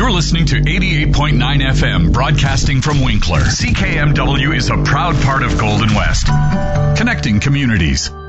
You're listening to 88.9 FM, broadcasting from Winkler. CKMW is a proud part of Golden West, connecting communities.